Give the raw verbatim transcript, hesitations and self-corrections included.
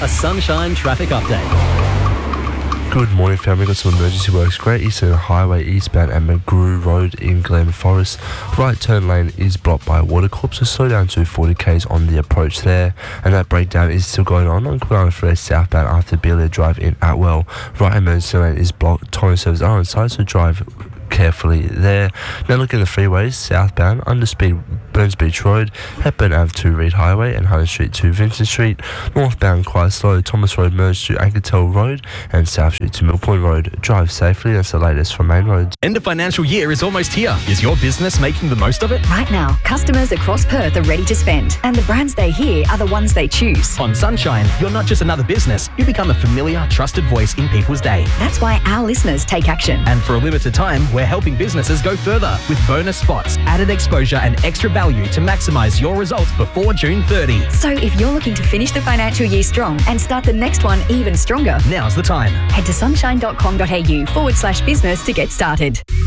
a Sunshine traffic update. Good morning, family. Got some emergency works. Great Eastern Highway eastbound at McGrew Road in Glen Forest. Right turn lane is blocked by Water Corp, so slow down to forty k's on the approach there. And that breakdown is still going on on Quilana Freeway southbound after Belia Drive in Atwell. Right emergency lane is blocked. Towing services are on site, so drive carefully there. Now look at the freeways southbound under speed Burns Beach Road, Hepburn Avenue to Reed Highway and Hunter Street to Vincent Street. Northbound quite slow, Thomas Road merged to Ankertel Road and South Street to Mill Point Road. Drive safely, that's the latest from Main Roads. End of financial year is almost here. Is your business making the most of it? Right now, customers across Perth are ready to spend, and the brands they hear are the ones they choose. On Sunshine, you're not just another business, you become a familiar, trusted voice in people's day. That's why our listeners take action. And for a limited time, we're helping businesses go further with bonus spots, added exposure and extra value to maximise your results before June thirtieth. So if you're looking to finish the financial year strong and start the next one even stronger, now's the time. Head to sunshine.com.au forward slash business to get started.